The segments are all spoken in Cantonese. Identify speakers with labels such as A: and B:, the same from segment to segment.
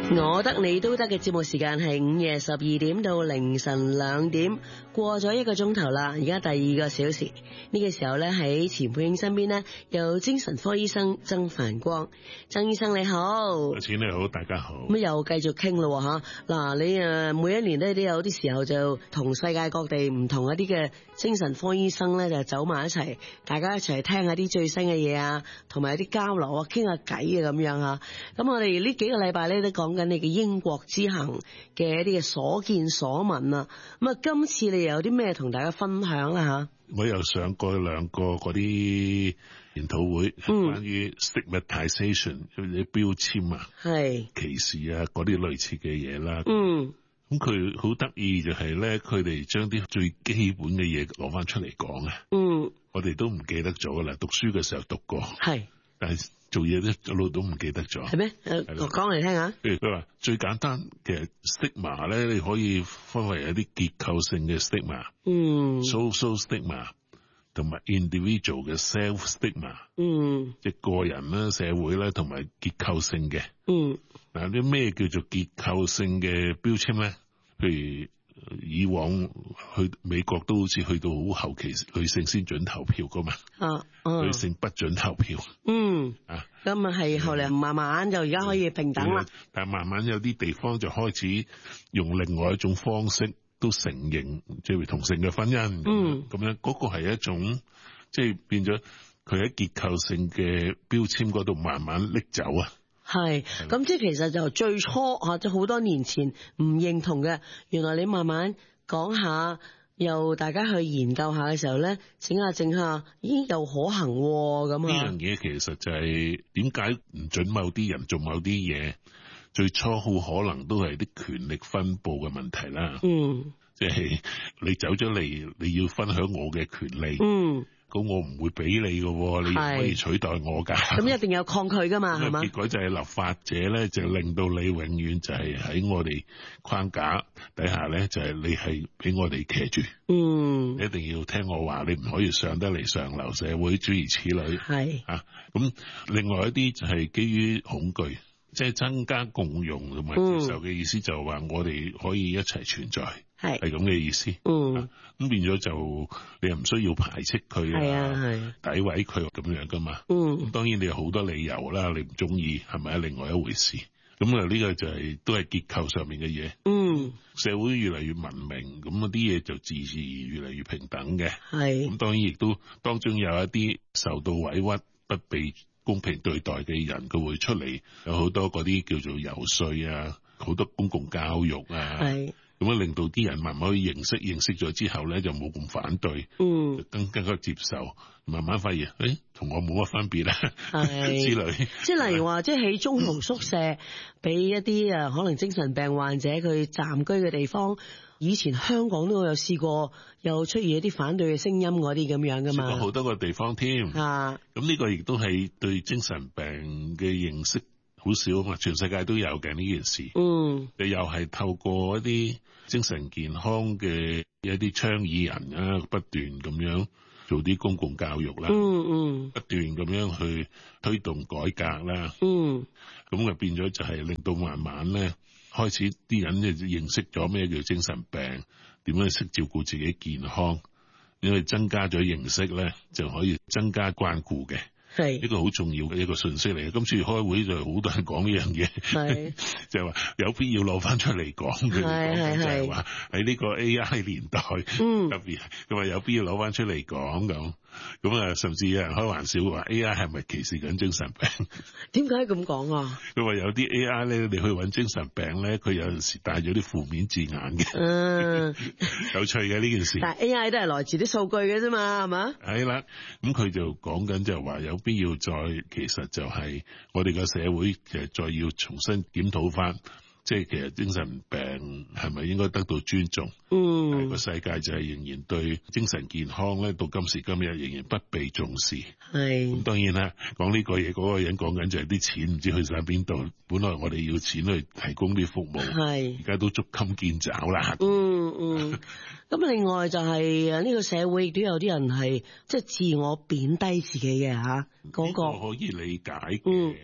A: 我得你都得嘅節目時間係午夜12點到凌晨2點，過咗1個鐘頭啦，而家第2個小時。呢個時候咧，喺錢佩英身邊呢，有精神科醫生曾繁光。曾醫生你好。
B: 阿錢你好，大家好。
A: 咁又繼續傾咯吓，嗱你每一年咧都有啲時候就同世界各地唔同一啲嘅精神科醫生咧就走埋一齊，大家一齊聽下啲最新嘅嘢啊，同埋有啲交流啊，傾下偈啊咁樣吓。咁我哋呢幾個禮拜咧都講緊你嘅英國之行嘅一啲嘅所見所聞啊。咁啊，今次你又有啲咩同大家分享啦吓？
B: 我又上過2個嗰啲研討會，關於 stigmatization 啲標籤啊，係歧視啊嗰啲類似嘅嘢啦。咁佢好得意就係咧，佢哋將啲最基本嘅嘢攞翻出嚟講啊。我哋都唔記得咗啦，讀書嘅時候讀過，係，但係做嘢咧一路都唔記得咗。係咩？講嚟聽下。譬如佢話最簡單嘅 stigma 咧，你可以分為一啲結構性嘅 stigma，social stigma 同埋 individual 嘅 self stigma，即係個人啦、社會啦同埋結構性嘅。嗱，啲咩叫做結構性嘅標籤咧？譬如以往去美國都好似去到好後期，女性先准投票噶嘛，女性不准投票。咁啊係後嚟慢慢就而家可以平等啦。但係慢慢有啲地方就開始用另外一種方式都承認，即係同性嘅婚姻。咁樣嗰個係一種即係變咗佢喺結構性嘅標籤嗰度慢慢拎走啊。係，咁即係其實就最初即係好多年前唔認同嘅，原來你慢慢講下，又大家去研究下嘅時候咧，整下，咦又可行咁啊！呢樣嘢其實就係點解唔准某啲人做某啲嘢？最初好可能都係啲權力分佈嘅問題啦。即係你走咗嚟，你要分享我嘅權利。咁我唔會俾你嘅，你可以取代我噶。咁一定有抗拒噶嘛，係嘛？結果就係立法者咧，就令到你永遠就係喺我哋框架底下咧，就係你係俾我哋騎住。你一定要聽我話，你唔可以上得嚟上流社會，諸如此類。係啊，咁另外一啲就係基於恐懼，即係增加共融同埋接受嘅意思，就係話我哋可以一齊存在。係咁嘅意思。咁變咗就你又唔需要排斥佢詆毀佢咁樣噶嘛。咁當然你有好多理由啦，你唔中意係咪另外一回事。咁啊呢個就係都係結構上面嘅嘢。社會越嚟越文明，咁啲嘢就自然越嚟越平等嘅。咁當然亦都當中有一啲受到委屈不被公平對待嘅人，佢會出嚟有好多嗰啲叫做游說啊，好多公共教育啊。咁樣令到啲人慢慢可以認識咗之後咧，就冇咁反對，就更加接受，慢慢發現，同我冇乜分別啦之類。即係例如話，即係喺中途宿舍，俾一啲可能精神病患者佢暫居嘅地方，以前香港都有試過，又出現一啲反對嘅聲音嗰啲咁樣噶嘛。試過好多個地方添。咁呢個亦都係對精神病嘅認識好少啊嘛，全世界都有嘅呢件事。你又係透過一啲精神健康嘅一啲倡議人啊，不斷咁樣做啲公共教育啦，不斷咁樣去推動改革啦。咁就變咗就係令到慢慢咧，開始啲人就認識咗咩叫精神病，點樣識照顧自己健康，因為增加咗認識咧，就可以增加關顧嘅。係一個好重要嘅一個信息嚟嘅。今次開會就好多人講呢樣嘢，就係話有必要攞翻出嚟講。佢哋講就係話喺呢個 AI 年代，特別佢話有必要攞翻出嚟講咁。咁啊，甚至有人開玩笑話 AI 係咪歧視緊精神病？點解咁講啊？佢話有啲 AI 咧，你去揾精神病咧，佢有陣時帶咗啲負面字眼嘅。有趣嘅呢件事。但係 AI 都係來自啲數據嘅啫嘛，係嘛？係啦，咁佢就講緊就話有必要再，其實就係我哋個社會其實再要重新檢討翻。即係其實精神病係咪應該得到尊重？個世界就係仍然對精神健康咧，到今時今日仍然不被重視。咁當然啦，講呢個嘢嗰個人講緊就係啲錢唔知去晒邊度。本來我哋要錢去提供啲服務，而家都捉襟見肘啦。咁另外就係呢個社會亦都有啲人係即係自我貶低自己嘅嚇，嗰個可以理解嘅。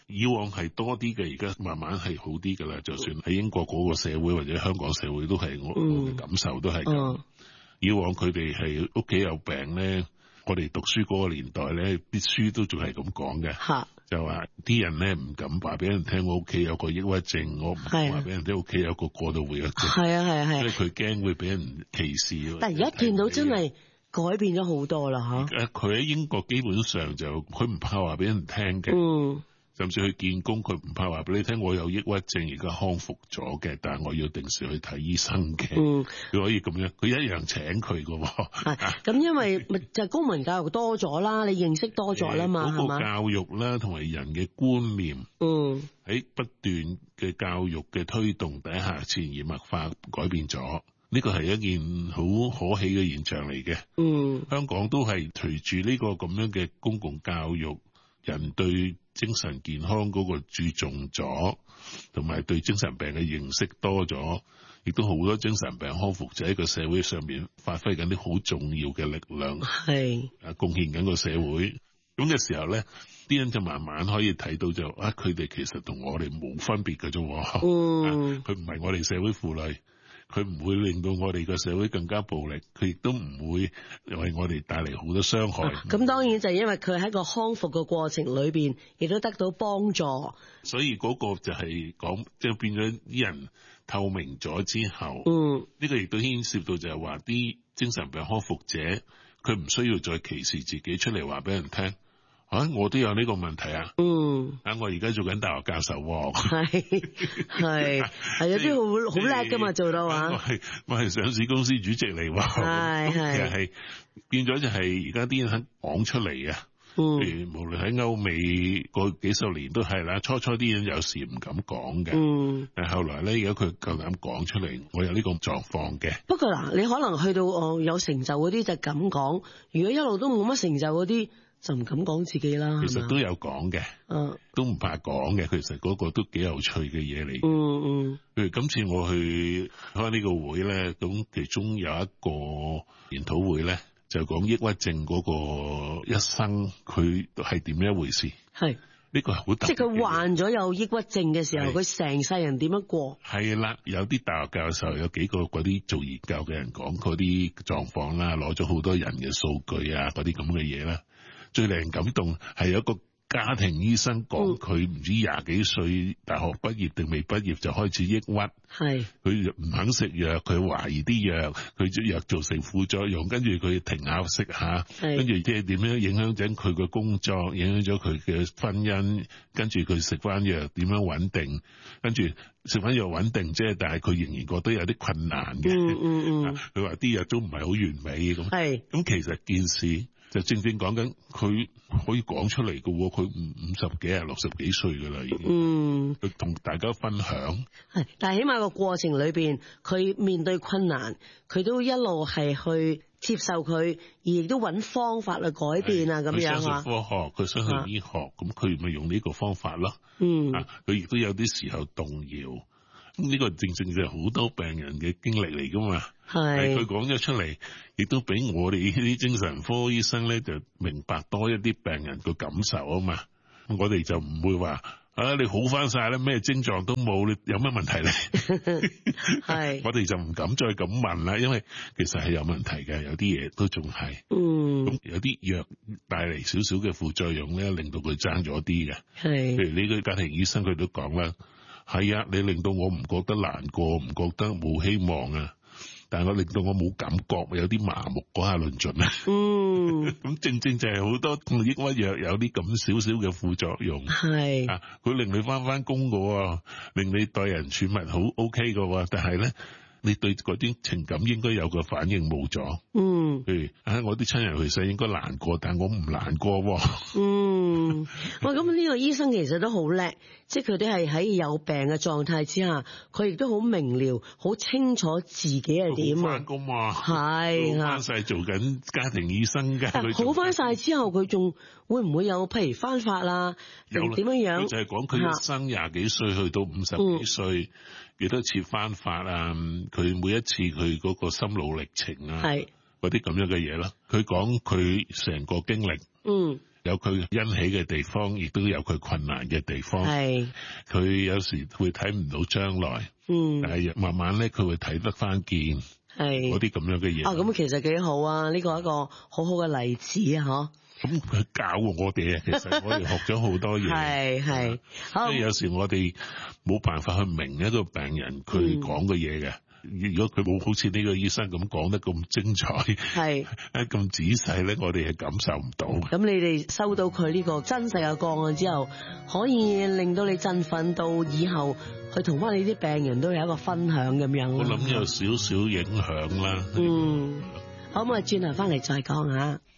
B: 以往係多啲嘅，而家慢慢係好啲㗎啦。就算喺英國嗰個社會或者香港社會都係我嘅感受都係咁。以往佢哋係屋企有病咧，我哋讀書嗰個年代咧，啲書都仲係咁講嘅，就話啲人咧唔敢話俾人聽我屋企有個抑鬱症，我唔話俾人聽屋企有個過度活躍症，因為佢驚會俾人歧視。
A: 但係而家見到真係改變咗好多啦，
B: 佢喺英國基本上就佢唔怕話俾人聽嘅。甚至去見工，佢唔怕話俾你聽，我有抑鬱症，而家康復咗嘅，但係我要定時去睇醫生嘅。佢可以咁樣，佢一樣請佢㗎。
A: 咁因為就公民教育多咗啦，你認識多咗啦嘛，
B: 嗰個教育啦，同埋人嘅觀念，喺不斷嘅教育嘅推動底下，潛移默化改變咗。呢個係一件好可喜嘅現象嚟嘅。香港都係隨住呢個咁樣嘅公共教育，人對精神健康嗰個注重咗，同埋對精神病嘅認識多咗，亦都好多精神病康復者喺個社會上面發揮緊啲好重要嘅力量，貢獻緊個社會。咁嘅時候咧，啲人就慢慢可以睇到就佢哋其實同我哋冇分別嘅啫。佢唔係我哋社會負累。佢唔會令到我哋個社會更加暴力，佢亦都唔會為我哋帶嚟好多傷害。
A: 咁當然就係因為佢喺個康復嘅過程裏邊，亦都得到幫助。
B: 所以嗰個就係講，即係變咗啲人透明咗之後，呢個亦都牽涉到就係話啲精神病康復者，佢唔需要再歧視自己出嚟話俾人聽。我都有呢個問題啊！我而家做緊大學教授喎。係有啲好叻噶嘛，做到我係上市公司主席嚟喎。其實係變咗就係而家啲人肯講出嚟啊！譬如無論喺歐美嗰幾十年都係啦，初啲人有時唔敢講嘅，但係後來咧，而家佢夠膽講出嚟，我有呢個狀況嘅。
A: 不過嗱，你可能去到有成就嗰啲就敢講，如果一路都冇乜成就嗰啲，就唔敢講自己啦。
B: 其實都有講嘅，都唔怕講嘅。其實嗰個都幾有趣嘅嘢嚟。譬如今次我去開呢個會咧，咁其中有一個研討會咧，就講抑鬱症嗰個一生佢係點樣一回事。呢個係好特別。即係佢患咗有抑鬱症嘅時候，佢成世人點樣過？係啦，有啲大學教授，有幾個嗰啲做研究嘅人講嗰啲狀況啦，攞咗好多人嘅數據啊，嗰啲咁嘅嘢啦。最令人感動係有一個家庭醫生講，佢唔知20幾歲，大學畢業定未畢業就開始抑鬱，佢唔肯食藥，佢懷疑啲藥，佢啲藥造成副作用，跟住佢停下食下，跟住即係點樣影響緊佢嘅工作，影響咗佢嘅婚姻，跟住佢食翻藥點樣穩定，跟住食翻藥穩定啫，但係佢仍然覺得有啲困難嘅。佢話啲藥都唔係好完美咁。咁其實件事就正正講緊佢可以講出嚟嘅喎，佢50幾啊60幾歲㗎啦已經，佢同大家分享。
A: 但係起碼個過程裏邊，佢面對困難，佢都一路係去接受佢，而亦都揾方法去改變啊咁樣。佢相信科學，佢相信醫學，咁佢咪用呢個方法咯。佢亦都有啲時候動搖。呢個正正就係好多病人嘅經歷嚟噶嘛，係佢講咗出嚟，亦都俾我哋呢啲精神科醫生咧就明白多一啲病人個感受啊嘛。我哋就唔會話你好翻晒啦，咩症狀都冇，你有乜問題咧？係我哋就唔敢再咁問啦，因為其實係有問題嘅，有啲嘢都仲係，咁有啲藥帶嚟少少嘅副作用咧，令到佢爭咗啲嘅。係，譬如呢個家庭醫生佢都講啦。係啊，你令到我唔覺得難過，唔覺得冇希望啊，但係我令到我冇感覺，有啲麻木嗰下論盡啊。咁正正就係好多抑鬱藥有啲咁少少嘅副作用。係佢令你翻工㗎，令你待人處物好 OK 㗎，但係咧，你對嗰啲情感應該有個反應冇咗。譬如我啲親人去世應該難過，但我唔難過。咁呢個醫生其實都好叻，即係佢都係喺有病嘅狀態之下，佢亦都好明瞭、好清楚自己係點啊。翻工嘛，係翻晒做緊家庭醫生嘅。好翻晒之後，佢仲會唔會有譬如翻發啦？有點樣？就係講佢一生20幾歲去到50幾歲，幾多次翻發啊？佢每一次佢嗰個心路歷程啊，嗰啲咁樣嘅嘢啦。佢講佢成個經歷。
B: 有佢欣喜嘅地方，亦都有佢困難嘅地方。係，佢有時會睇唔到將來，但係慢慢咧佢會睇得翻見，係嗰啲咁樣嘅嘢。咁
A: 其實幾好啊！呢個係一個好好嘅例子啊，嗬。
B: 咁佢教我哋啊，其實我哋學咗好多嘢。係，所以有時我哋冇辦法去明一個病人佢講嘅嘢嘅。如果佢冇好似呢個醫生咁講得咁精彩，係咁仔細咧，我哋係感受唔到。咁
A: 你哋收到佢呢個真實嘅個案之後，可以令到你振奮到以後去同翻你啲病人都有一個分享咁樣。
B: 我諗有少少影響啦。
A: 好，咁我轉頭翻嚟再講下。